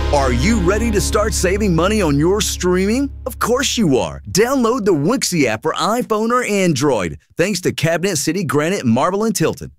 Are you ready to start saving money on your streaming? Of course you are. Download the Wixie app for iPhone or Android. Thanks to Cabinet City, Granite, Marble, and Tilton.